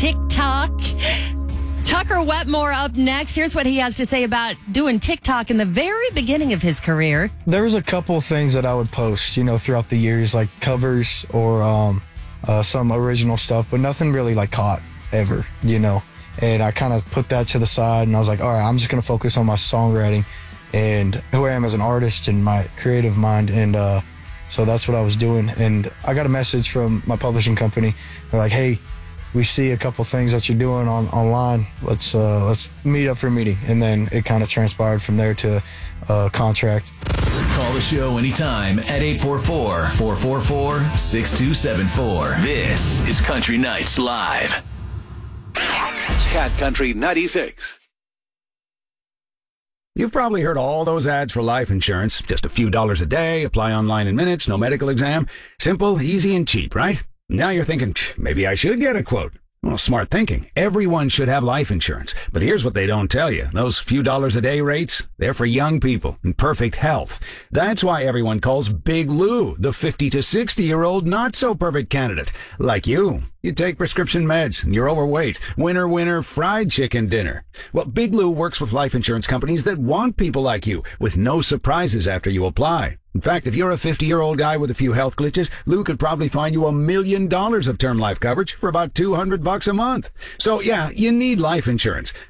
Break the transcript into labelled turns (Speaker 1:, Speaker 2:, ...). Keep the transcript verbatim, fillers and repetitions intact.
Speaker 1: TikTok. Tucker Wetmore up next. Here's what he has to say about doing TikTok in the very beginning of his career.
Speaker 2: There was a couple of things that I would post, you know, throughout the years, like covers or um, uh, some original stuff, but nothing really like caught ever, you know. And I kind of put that to the side, and I was like, all right, I'm just going to focus on my songwriting and who I am as an artist and my creative mind. And uh, so that's what I was doing. And I got a message from my publishing company. They're like, hey, we see a couple things that you're doing on online. Let's uh, let's meet up for a meeting. And then it kind of transpired from there to a uh, contract.
Speaker 3: Call the show anytime at eight four four, four four four, six two seven four. This is Country Nights Live. Cat Country ninety-six.
Speaker 4: You've probably heard all those ads for life insurance. Just a few dollars a day, apply online in minutes, no medical exam. Simple, easy, and cheap, right? Now you're thinking, maybe I should get a quote. Well, smart thinking. Everyone should have life insurance. But here's what they don't tell you. Those few dollars a day rates, they're for young people in perfect health. That's why everyone calls Big Lou the fifty to sixty-year-old not-so-perfect candidate. Like you. You take prescription meds and you're overweight. Winner, winner, fried chicken dinner. Well, Big Lou works with life insurance companies that want people like you with no surprises after you apply. In fact, if you're a fifty-year-old guy with a few health glitches, Lou could probably find you a million dollars of term life coverage for about two hundred bucks a month. So yeah, you need life insurance.